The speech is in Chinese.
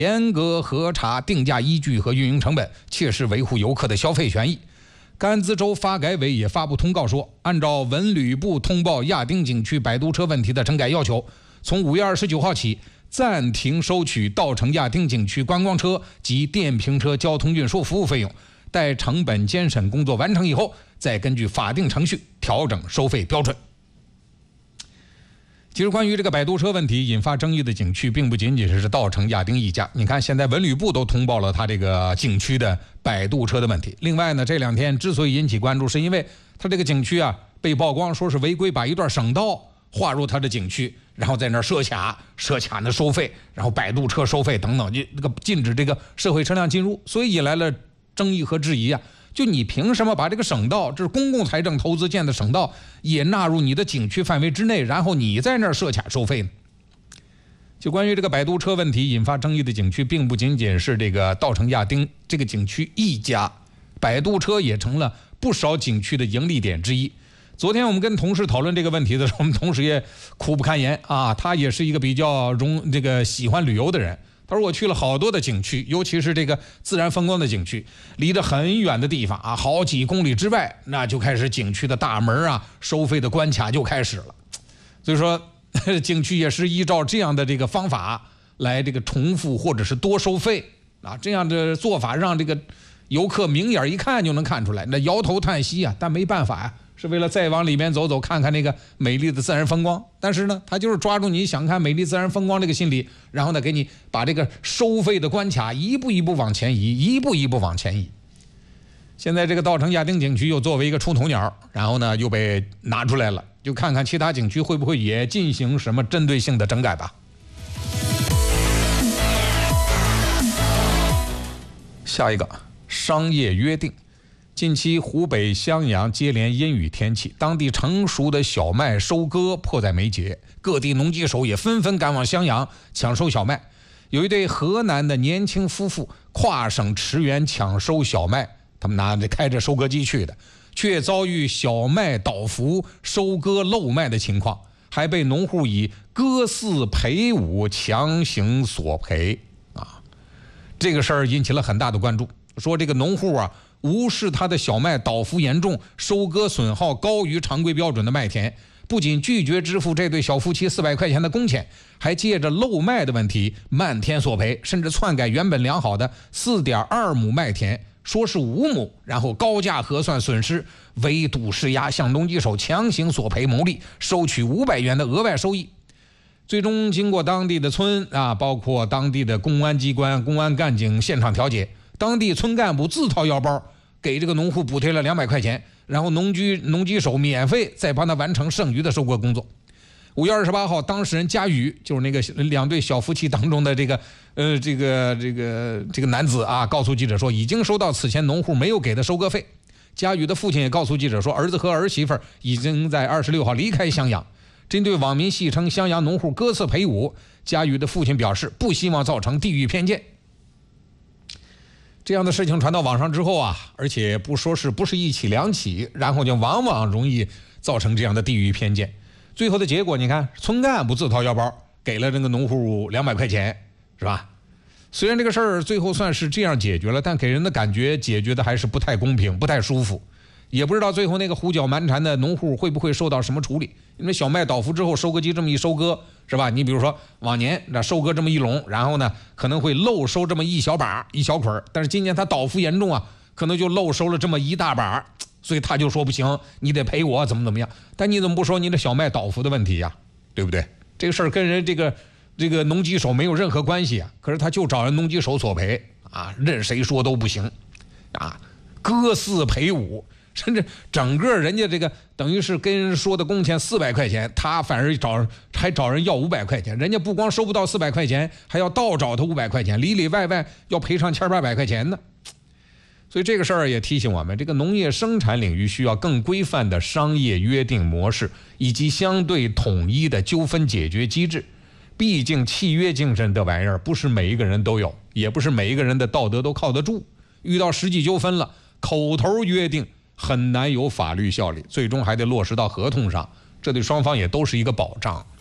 严格核查定价依据和运营成本，切实维护游客的消费权益。甘孜州发改委也发布通告说，按照文旅部通报亚丁景区摆渡车问题的整改要求，从5月29号起暂停收取稻城亚丁景区观光车及电瓶车交通运输服务费用，待成本监审工作完成以后，再根据法定程序调整收费标准。其实关于这个摆渡车问题引发争议的景区并不仅仅是稻城亚丁一家，你看现在文旅部都通报了他这个景区的摆渡车的问题。另外呢，这2天之所以引起关注，是因为他这个景区啊被曝光说是违规把一段省道划入他的景区，然后在那儿设卡的收费，然后摆渡车收费等等，这个禁止这个社会车辆进入，所以引来了争议和质疑啊。就你凭什么把这个省道，这是公共财政投资建的省道，也纳入你的景区范围之内，然后你在那儿设卡收费呢？就关于这个摆渡车问题引发争议的景区，并不仅仅是这个稻城亚丁这个景区一家，摆渡车也成了不少景区的盈利点之一。昨天我们跟同事讨论这个问题的时候，我们同事也苦不堪言啊，他也是一个比较喜欢旅游的人。他说我去了好多的景区，尤其是这个自然风光的景区，离着很远的地方啊，好几公里之外，那就开始景区的大门啊，收费的关卡就开始了。所以说景区也是依照这样的这个方法来这个重复或者是多收费啊，这样的做法让这个游客明眼一看就能看出来，那摇头叹息啊，但没办法呀，是为了再往里面走走，看看那个美丽的自然风光。但是呢，他就是抓住你想看美丽自然风光这个心理，然后呢，给你把这个收费的关卡一步一步往前移，一步一步往前移。现在这个稻城亚丁景区又作为一个出头鸟，然后呢又被拿出来了，就看看其他景区会不会也进行什么针对性的整改吧。下一个商业约定。近期湖北襄阳接连阴雨天气，当地成熟的小麦收割迫在眉睫，各地农机手也纷纷赶往襄阳抢收小麦。有一对河南的年轻夫妇跨省驰援抢收小麦，他们开着收割机去的，却遭遇小麦倒伏、收割漏麦的情况，还被农户以割4赔5强行索赔啊！这个事儿引起了很大的关注，说这个农户啊无视他的小麦倒伏严重、收割损耗高于常规标准的麦田，不仅拒绝支付这对小夫妻400块钱的工钱，还借着漏麦的问题漫天索赔，甚至篡改原本良好的4.2亩麦田，说是5亩，然后高价核算损失，围堵施压，向农机手强行索赔牟利，收取500元的额外收益。最终经过当地的村包括当地的公安机关、公安干警现场调解，当地村干部自掏腰包给这个农户补贴了200块钱，然后农机手免费再帮他完成剩余的收割工作。5月28号，当事人佳宇，就是那个2对小夫妻当中的这个男子啊，告诉记者说已经收到此前农户没有给的收割费。佳宇的父亲也告诉记者说，儿子和儿媳妇已经在26号离开襄阳。针对网民戏称襄阳农户割4赔5，佳宇的父亲表示不希望造成地域偏见。这样的事情传到网上之后啊，而且不是一起两起，然后就往往容易造成这样的地域偏见。最后的结果你看，村干部自掏腰包给了这个农户200块钱，是吧？虽然这个事儿最后算是这样解决了，但给人的感觉解决的还是不太公平，不太舒服。也不知道最后那个胡搅蛮缠的农户会不会受到什么处理。因为小麦倒伏之后，收割机这么一收割，是吧？你比如说往年那收割这么一笼，然后呢可能会漏收这么一小把一小捆，但是今年它倒伏严重啊，可能就漏收了这么一大把，所以他就说不行，你得赔我怎么样。但你怎么不说你的小麦倒伏的问题呀？对不对？这个事儿跟人这个农机手没有任何关系啊，可是他就找人农机手索赔啊，任谁说都不行啊，割4赔5。甚至整个人家这个等于是跟人说的工钱400块钱，他反而还找人要500块钱，人家不光收不到400块钱，还要倒找他500块钱，里里外外要赔上1800块钱呢。所以这个事儿也提醒我们，这个农业生产领域需要更规范的商业约定模式，以及相对统一的纠纷解决机制。毕竟契约精神这玩意儿不是每一个人都有，也不是每一个人的道德都靠得住。遇到实际纠纷了，口头约定很难有法律效力，最终还得落实到合同上，这对双方也都是一个保障。